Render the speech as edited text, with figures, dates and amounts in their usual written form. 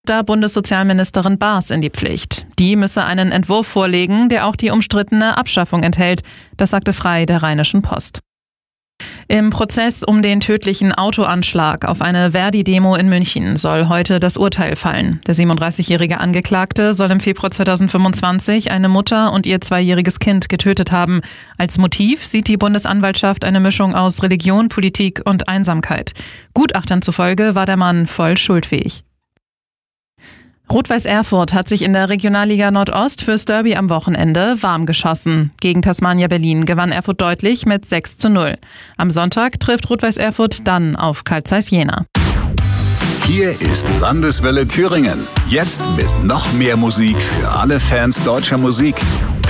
da Bundessozialministerin Baas in die Pflicht. Die müsse einen Entwurf vorlegen, der auch die umstrittene Abschaffung enthält. Das sagte Frei der Rheinischen Post. Im Prozess um den tödlichen Autoanschlag auf eine Verdi-Demo in München soll heute das Urteil fallen. Der 37-jährige Angeklagte soll im Februar 2025 eine Mutter und ihr 2-jähriges Kind getötet haben. Als Motiv sieht die Bundesanwaltschaft eine Mischung aus Religion, Politik und Einsamkeit. Gutachtern zufolge war der Mann voll schuldfähig. Rot-Weiß Erfurt hat sich in der Regionalliga Nordost fürs Derby am Wochenende warm geschossen. Gegen Tasmania Berlin gewann Erfurt deutlich mit 6:0. Am Sonntag trifft Rot-Weiß Erfurt dann auf Carl Zeiss Jena. Hier ist Landeswelle Thüringen. Jetzt mit noch mehr Musik für alle Fans deutscher Musik.